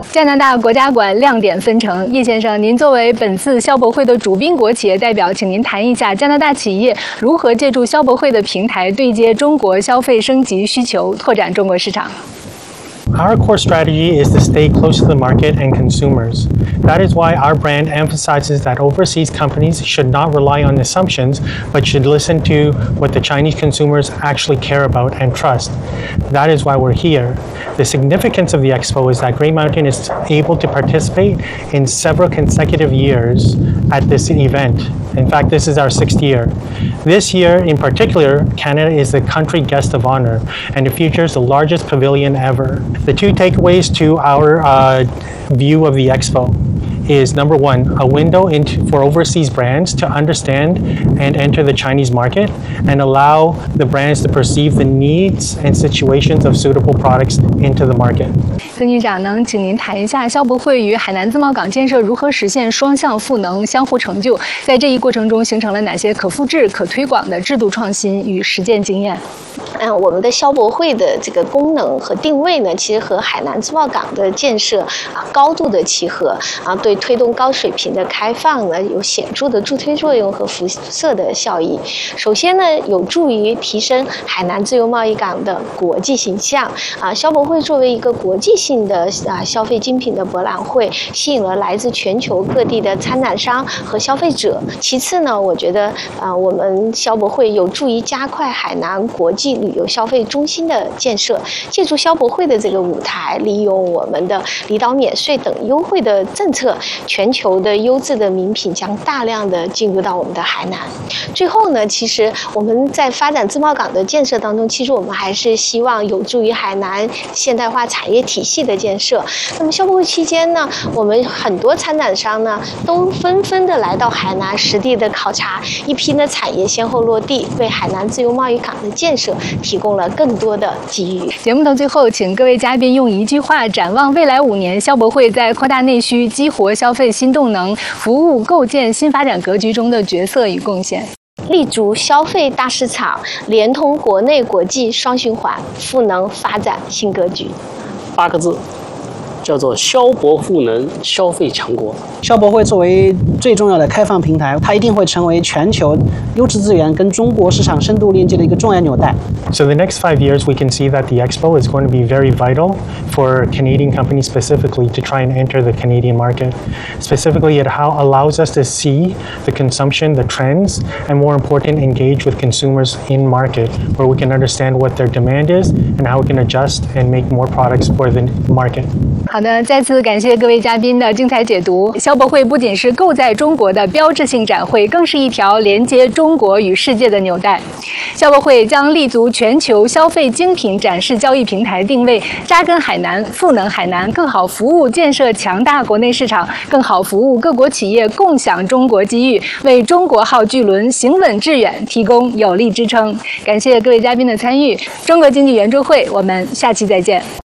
加拿大国家馆亮点纷呈，叶先生，您作为本次消博会的主宾国企业代表，请您谈一下加拿大企业如何借助消博会的平台对接中国消费升级需求，拓展中国市场。 Our core strategy is to stay close to the market and consumers. That is why our brand emphasizes that overseas companies should not rely on assumptions, but should listen to what the Chinese consumers actually care about and trust. That is why we're here. The significance of the expo is that Grey Mountain is able to participate in several consecutive years at this event. In fact, this is our 6th year. This year, in particular, Canada is the country guest of honor, and it features the largest pavilion ever. The two takeaways to our view of the expo is number one, a window for overseas brands to understand and enter the Chinese market and allow the brands to perceive the needs and situations of suitable products into the market. 孙局长，能请您谈一下消博会与海南自贸港建设如何实现双向赋能、相互成就？在这一过程中，形成了哪些可复制、可推广的制度创新与实践经验？ 我们的消博会的这个功能和定位呢，其实和海南自贸港的建设高度的契合对推动高水平的开放呢有显著的助推作用和辐射的效益。首先呢，有助于提升海南自由贸易港的国际形象消博会作为一个国际性的消费精品的博览会，吸引了来自全球各地的参展商和消费者。其次呢，我觉得我们消博会有助于加快海南国际旅游消费中心的建设，借助消博会的这个舞台，利用我们的离岛免税等优惠的政策，全球的优质的名品将大量的进入到我们的海南。最后呢，其实我们在发展自贸港的建设当中，其实我们还是希望有助于海南现代化产业体系的建设。那么消博会期间呢，我们很多参展商呢都纷纷的来到海南实地的考察，一批的产业先后落地，为海南自由贸易港的建设提供了更多的机遇。 节目的最后，请各位嘉宾用一句话展望未来5年消博会在扩大内需、激活消费新动能、服务构建新发展格局中的角色与贡献。 立足消费大市场，连通国内国际双循环，赋能发展新格局。 8个字。叫做消博赋能，消费强国。 消博会作为最重要的开放平台，它一定会成为全球优质资源跟中国市场深度链接的一个重要纽带。 So the next 5 years, we can see that the expo is going to be very vital for Canadian companies specifically to try and enter the Canadian market. Specifically, it allows us to see the consumption, the trends, and more important, engage with consumers in market, where we can understand what their demand is and how we can adjust and make more products for the market. 好的，再次感谢各位嘉宾的精彩解读。消博会不仅是构在中国的标志性展会，更是一条连接中国与世界的纽带。消博会将立足全球消费精品展示交易平台定位，扎根海南，赋能海南，更好服务建设强大国内市场，更好服务各国企业共享中国机遇，为中国号巨轮行稳致远提供有力支撑。感谢各位嘉宾的参与。中国经济圆桌会，我们下期再见。